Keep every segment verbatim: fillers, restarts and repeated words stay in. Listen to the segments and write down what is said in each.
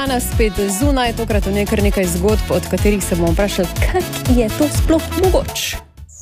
Jana spet zunaj, tokrat v nekaj nekaj zgodb, od katerih se bomo vprašali, kak je to sploh mogoče.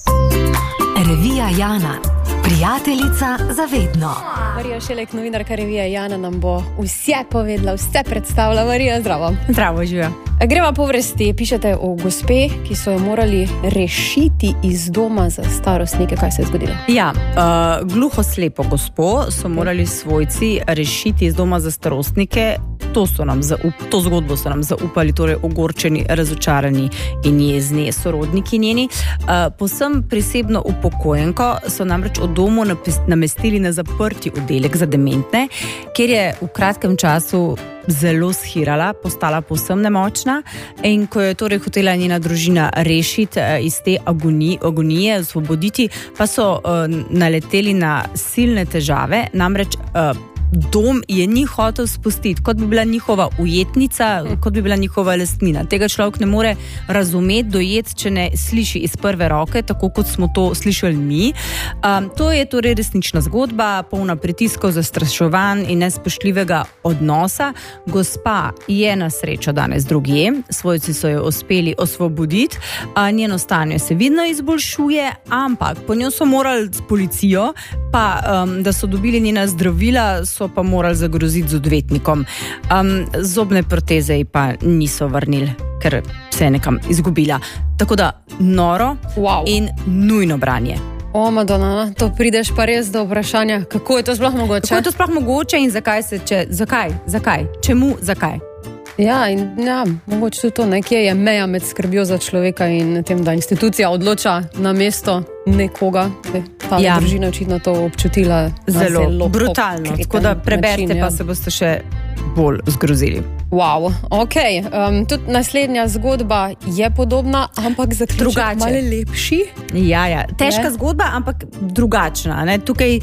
Revija Jana. Prijateljica za vedno. Marija Šelek, novinarka revije Jana, nam bo vse povedala, vse predstavila. Marija, zdravo. Zdravo, živa. Greva po vrsti. Pišete o gospe, ki so jo morali rešiti iz doma za starostnike. Kaj se je zgodilo? Ja, uh, gluho slepo gospo so morali svojci rešiti iz doma za starostnike. To, so nam zaup, to zgodbo so nam zaupali, torej ogorčeni, razočarani in jezni sorodniki njeni. Uh, povsem prisebno upokojenko so namreč od domu namestili na zaprti oddelek za dementne, kjer je v kratkem času zelo shirala, postala povsem nemočna, in ko je torej hotela njena družina rešiti iz te agonije, agonije osvoboditi, pa so uh, naleteli na silne težave, namreč uh, dom je ni hotel spustiti, kot bi bila njihova ujetnica, kot bi bila njihova lastnina. Tega človek ne more razumeti, dojeti, če ne sliši iz prve roke, tako kot smo to slišali mi. Um, to je torej resnična zgodba, polna pritiskov, zastraševanj in nespoštljivega odnosa. Gospa je na srečo danes drugje, svojci so jo uspeli osvoboditi, a njeno stanje se vidno izboljšuje, ampak po njo so morali s policijo, pa um, da so dobili njena zdravila, so pa morali zagroziti z odvetnikom. Um, zobne proteze pa niso vrnili, ker se je nekam izgubila. Tako da noro wow. In nujno branje. O, Madonna, to prideš pa res do vprašanja, kako je to sploh mogoče? Kako je to sploh mogoče in zakaj se, če, zakaj, zakaj, čemu, zakaj? Ja, in ja, mogoče tudi to, nekje je meja med skrbjo za človeka in tem, da institucija odloča na mesto nekoga. Ta ja. družina očitno to občutila zelo, zelo brutalno, tako da preberite, način, ja. Pa se boste še bolj zgrozili. Wow, ok. Um, tudi naslednja zgodba je podobna, ampak zaključek malo lepši. Ja, ja. Težka ne? Zgodba, ampak drugačna. Ne? Tukaj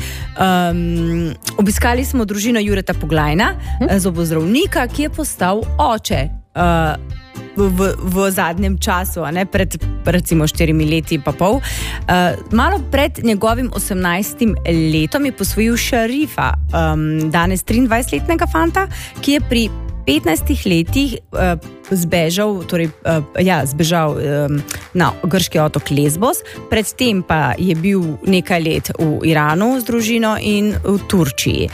um, obiskali smo družino Jureta Poglajna, hm? zobozdravnika, ki je postal oče. Uh, V, v, v zadnjem času, ne, pred recimo štirimi leti pa pol. Uh, malo pred njegovim osemnajstim letom je posvojil Šarifa, um, danes triindvajsetletnega fanta, ki je pri petnajstih letih uh, zbežal, torej, uh, ja, zbežal um, na grški otok Lesbos, predtem pa je bil nekaj let v Iranu z družino in v Turčiji.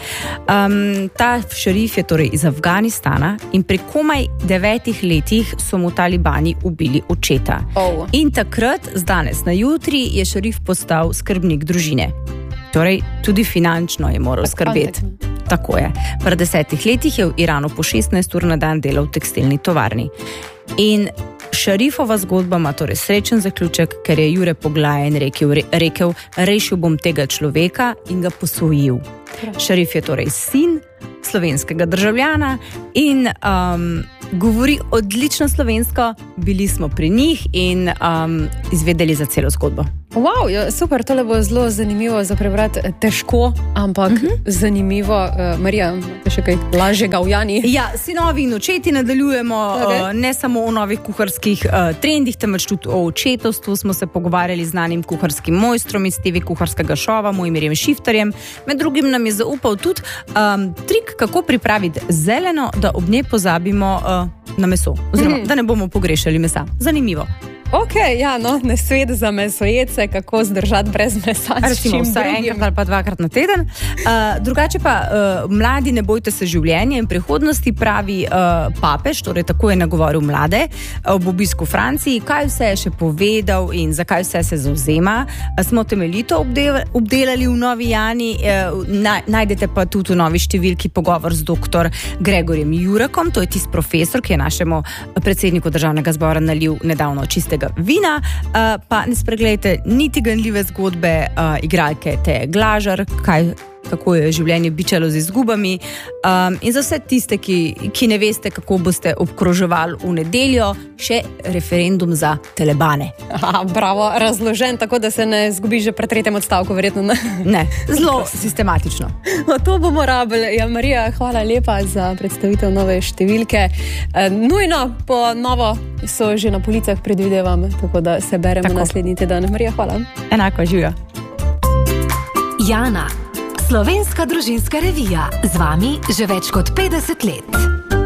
Um, ta Šarif je torej iz Afganistana in pri komaj devetih letih so mu talibani ubili očeta. Oh. In takrat, z danes na jutri, je Šarif postal skrbnik družine. Torej, tudi finančno je moral skrbeti. Tako je. Pri desetih letih je v Iranu po šestnajst ur na dan delal v tekstilni tovarni. In Šarifova zgodba ima torej srečen zaključek, ker je Jure Poglajen rekel, re, rekel, rešil bom tega človeka in ga posvojil. Šarif je torej sin slovenskega državljana in um, govori odlično slovensko, bili smo pri njih in um, izvedeli za celo zgodbo. Wow, ja, super, tole bo zelo zanimivo za prebrati, težko, ampak uh-huh. zanimivo. Uh, Marija, te še kaj lažjega v Jani? Ja, sinovi in očeti nadaljujemo, okay. uh, ne samo o novih kuharskih uh, trendih, temveč tudi o očetovstvu. Smo se pogovarjali z znanim kuharskim mojstrom iz te ve kuharskega šova, Mojmirjem Šiftarjem. Med drugim nam je zaupal tudi um, trik, kako pripraviti zeleno, da ob njej pozabimo uh, na meso. Oziroma, mm. da ne bomo pogrešali mesa. Zanimivo. Ok, ja, no, nasvet za mesojece, kako zdržati brez mesa. Recimo vsaj enkrat ali pa dvakrat na teden. Uh, drugače pa, uh, mladi, ne bojte se življenja in prihodnosti, pravi uh, papež, torej tako je nagovoril mlade ob obisku Franciji. Kaj vse je še povedal in zakaj vse se zavzema, smo temeljito obdel, obdelali v Novi Jani. Uh, na, najdete pa tudi v novi številki pogovor z doktor Gregorjem Jurekom, to je tisti profesor, ki je našemu predsedniku državnega zbora nalil nedavno čiste vina, uh, pa ne spregledajte niti ganljive zgodbe uh, igralke Teje Glažar, kaj, kako je življenje bičalo z izgubami, um, in za vse tiste, ki, ki ne veste, kako boste obkroževali v nedeljo, še referendum za telebane. Aha, bravo, razložen, tako da se ne zgubi že pred tretjem odstavku, verjetno ne. Ne, zelo sistematično. No, to bomo rabili. Ja, Marija, hvala lepa za predstavitev nove številke. E, nujno po novo so že na policah, predvidevam, tako da se beremo tako. Naslednji teden. Marija, hvala. Enako, živjo. Jana, slovenska družinska revija, z vami že več kot petdeset let.